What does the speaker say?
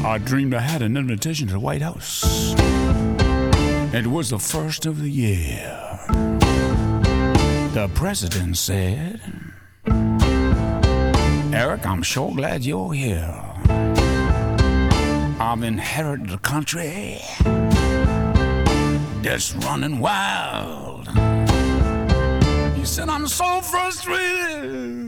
I dreamed I had an invitation to the White House. It was the first of the year. The president said, Eric, I'm sure glad you're here. I've inherited a country that's running wild. He said, I'm so frustrated.